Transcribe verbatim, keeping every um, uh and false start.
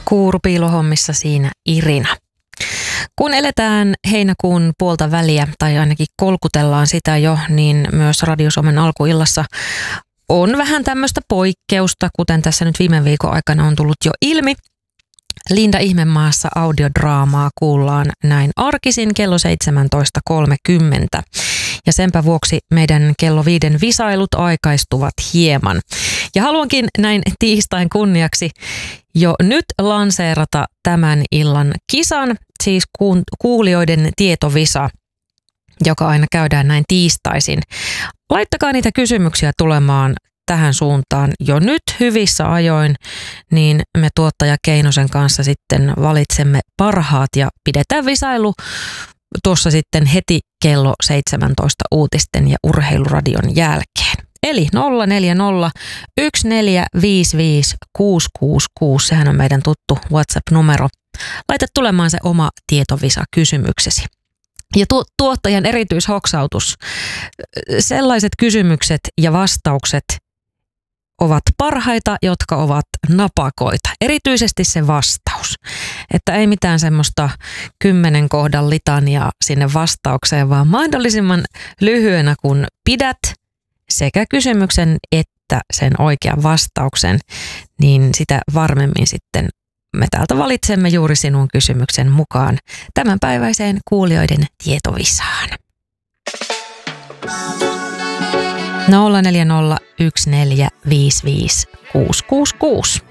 Kuurupiilohommissa siinä Irina. Kun eletään heinäkuun puolta väliä, tai ainakin kolkutellaan sitä jo, niin myös Radio Suomen alkuillassa on vähän tämmöistä poikkeusta, kuten tässä nyt viime viikon aikana on tullut jo ilmi. Linda Ihmemaassa audiodraamaa kuullaan näin arkisin kello seitsemäntoista kolmekymmentä. Ja senpä vuoksi meidän kello viiden visailut aikaistuvat hieman. Ja haluankin näin tiistain kunniaksi jo nyt lanseerata tämän illan kisan, siis kuulijoiden tietovisa, joka aina käydään näin tiistaisin. Laittakaa niitä kysymyksiä tulemaan tähän suuntaan jo nyt hyvissä ajoin, niin me tuottaja Keinosen kanssa sitten valitsemme parhaat ja pidetään visailu tuossa sitten heti kello seitsemäntoista uutisten ja urheiluradion jälkeen. Eli nolla neljä nolla yksi neljä viisi viisi kuusi kuusi kuusi, sehän on meidän tuttu WhatsApp-numero. Laita tulemaan se oma tietovisa kysymyksesi. Ja tu- tuottajan erityishoksautus, sellaiset kysymykset ja vastaukset ovat parhaita, jotka ovat napakoita. Erityisesti se vastaus, että ei mitään semmoista kymmenen kohdan litaniaa sinne vastaukseen, vaan mahdollisimman lyhyenä kun pidät sekä kysymyksen että sen oikean vastauksen, niin sitä varmemmin sitten me täältä valitsemme juuri sinun kysymyksen mukaan tämänpäiväiseen kuulijoiden tietovisaan. nolla neljä nolla yksi neljä viisi viisi kuusi kuusi kuusi.